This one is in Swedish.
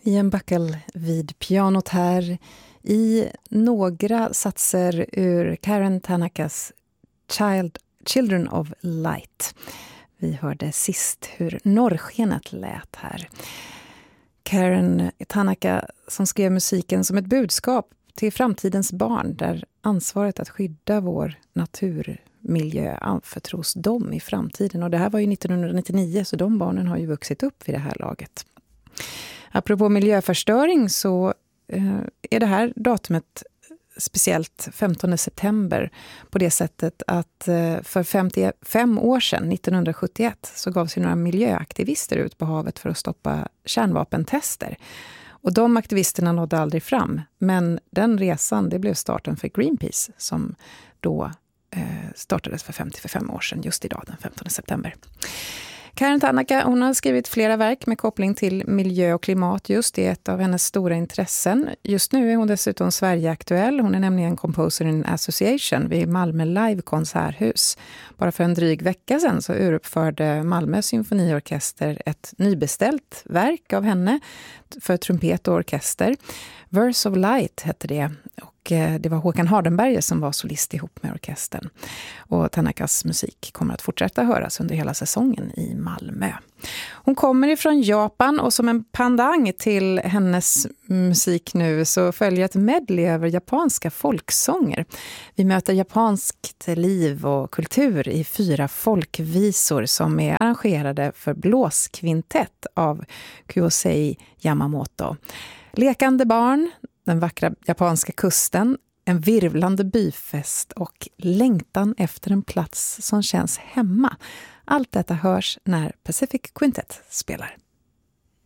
Ian Buckle vid pianot här i några satser ur Karen Tanakas Children of Light. Vi hörde sist hur norrskenet lät här. Karen Tanaka som skrev musiken som ett budskap till framtidens barn där ansvaret att skydda vår naturmiljö anförtros dem i framtiden. Och det här var ju 1999 så de barnen har ju vuxit upp vid det här laget. Apropå miljöförstöring så är det här datumet speciellt 15 september på det sättet att för 55 år sedan, 1971, så gav sig några miljöaktivister ut på havet för att stoppa kärnvapentester. Och de aktivisterna nådde aldrig fram, men den resan det blev starten för Greenpeace som då startades för 55 år sedan, just idag den 15 september. Karen Tanaka, hon har skrivit flera verk med koppling till miljö och klimat. Just det är ett av hennes stora intressen. Just nu är hon dessutom Sverige-aktuell. Hon är nämligen Composer in Association vid Malmö Live konserthus. Bara för en dryg vecka sedan så uruppförde Malmö symfoniorkester ett nybeställt verk av henne för trumpet och orkester. Verse of Light hette det. Och det var Håkan Hardenberger som var solist ihop med orkestern. Och Tanakas musik kommer att fortsätta höras under hela säsongen i Malmö. Hon kommer ifrån Japan och som en pandang till hennes musik nu så följer ett medley över japanska folksånger. Vi möter japanskt liv och kultur i 4 folkvisor som är arrangerade för blåskvintett av Kyosei Yamamoto. Lekande barn, den vackra japanska kusten, en virvlande byfest och längtan efter en plats som känns hemma. Allt detta hörs när Pacific Quintet spelar.